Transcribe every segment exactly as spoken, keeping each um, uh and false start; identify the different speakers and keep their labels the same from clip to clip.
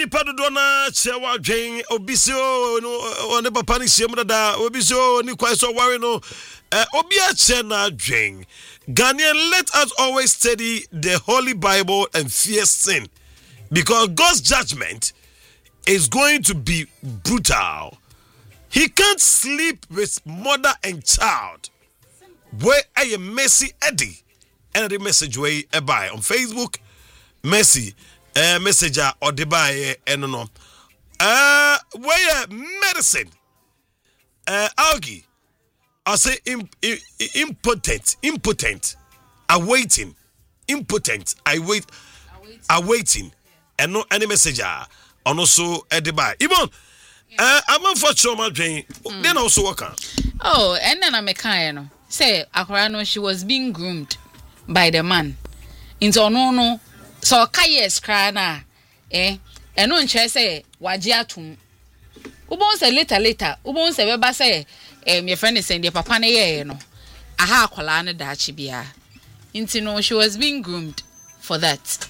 Speaker 1: nipa do na chewa dwen obisio no ne papa ni hiem dada obisio ni kwai so worry no eh obi a che na dwen Ghanaian, let us always study the Holy Bible and fear sin, because God's judgment is going to be brutal. He can't sleep with mother and child. Where are you, Mercy Eddie? And the message way a buy on Facebook, Mercy, a messenger or the buy and no. Uh, where medicine, uh, algae. I say imp, impotent, impotent, awaiting, impotent, I wait, awaiting, and no any messenger, and also at the buy. Even, uh, I'm on for trauma drain, then also work on.
Speaker 2: Oh, and then I'm a kind say, Akorano, she was being groomed by the man. Into no, no, so Kayes crana, eh, and no interest say, Wajiatum. Ubon say later, later, Ubon say, Weba say, Um, your friend is saying, "Your papa na ye no, aha akwala na da chibia." Into no, she was being groomed for that.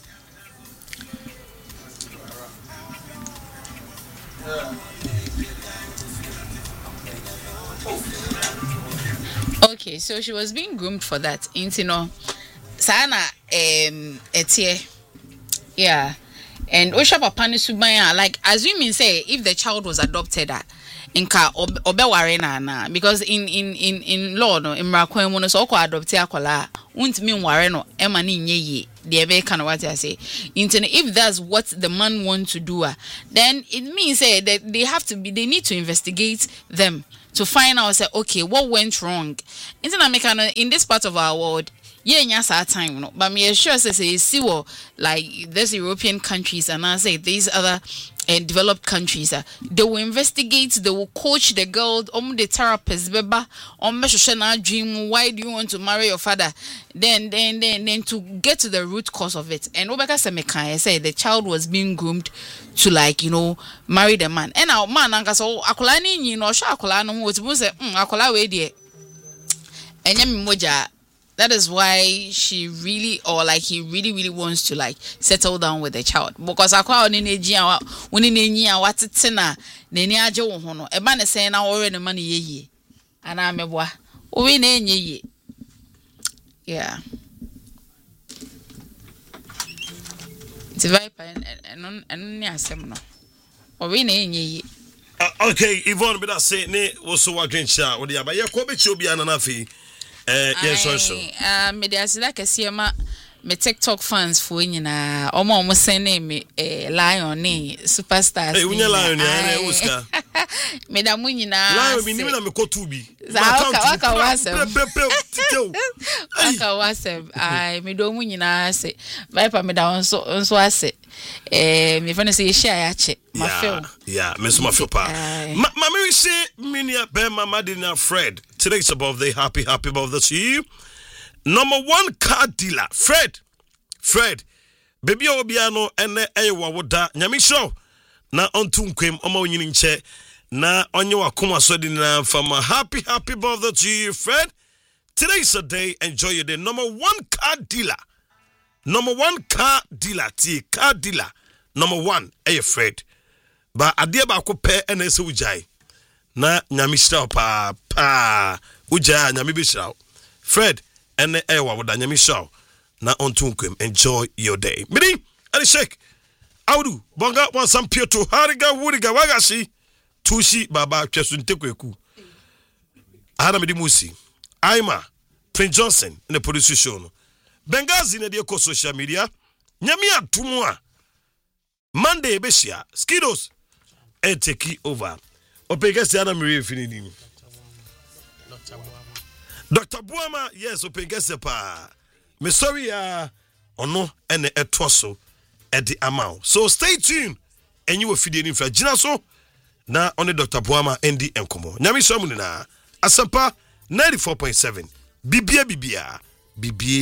Speaker 2: Okay, so she was being groomed for that. Into no, sana um etie, yeah, and Osha papa ni subaya like assuming say if the child was adopted that. Inka obeware na na because in in in in law no imrakwan mu no so ko adopt akola untimi nware no e ma ni nyeye de ebe kan what I say internet if that's what the man wants to do uh, then it means say that they have to be they need to investigate them to find out say okay what went wrong internet make in this part of our world yeah nya sa time no but me sure say say see what like these European countries and I say these other and developed countries, uh, they will investigate, they will coach the girl, um, the therapist, beba, um, dream. Why do you want to marry your father? Then, then, then, then to get to the root cause of it. And Obeka Semeka, I say the child was being groomed to like, you know, marry the man. And now, man, Anka so akolani, you know, sha akola no mo say, um, akola we die. And yami moja. That is why she really, or like he really, really wants to like settle down with the child. Because akwa oni nejia, oni nejia watitina, neni aje wohono. Eba ne say na ore ne mani yeye. Ana ameboa. Owe ne nye. Yeah. It's very fine. And and ni asem no. Owe ne nye.
Speaker 1: Okay, Yvonne, but I say ne was so wa dwencha. Odi aba ye ko be chi obi anana fi. Eh yes so so
Speaker 2: ah me dey asida kese ma me TikTok fans fo nyina omo omo sene me eh lion ni superstars
Speaker 1: eh unya lion ya na uska
Speaker 2: me da mu nyina
Speaker 1: lion mi ni na me ko tu bi
Speaker 2: account waka wasem waka wasem ai me do mu nyina se viper me da onso onso ase eh me fane say share ya che ma film
Speaker 1: yeah me so ma feel pa ma me say minia be mama dinner Fred. Today's above the happy, happy above the sea. Number one car dealer, Fred. Fred. Baby Obiano and Ewa Woda. Nyami show. Na ontum kwem oma unyini nche. Na onye wakuma sodina from a happy, happy above the sea, Fred. Today's a day. Enjoy your day. Number one car dealer. Number one car dealer. T car dealer. Number one. Eye Fred. Ba adia ba ko pe ene se ujai. Na nyami shao pa pa uja nyami bishao Fred ene ewa wada nyami shao na ontunkwem enjoy your day midi ali shake audu bonga wan sampio to hariga wuriga wagashi tushi baba twesunte kweku ana midi musi Aima Prince Johnson in the producer show no Bengazi na de social media nyami atumwa Monday beshia Skidos and take over Opega Siana Marie Finini. Doctor Buama, yes, Opega Sepa. Me sorry, uh, or no, and a torso at the amount. So stay tuned, and you will feed in for Jinaso. Na only Doctor Buama and the Enkomo. Nyami Samunina, Asampa ninety-four point seven. Bibia Bibia. Bibia.